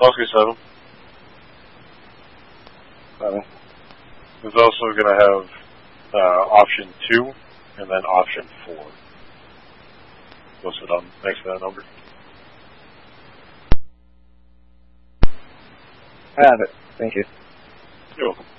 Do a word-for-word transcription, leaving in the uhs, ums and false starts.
Oscar seven. Seven. There's also going to have uh, option two and then option four listed on next to that number. I have it. Thank you. You're welcome.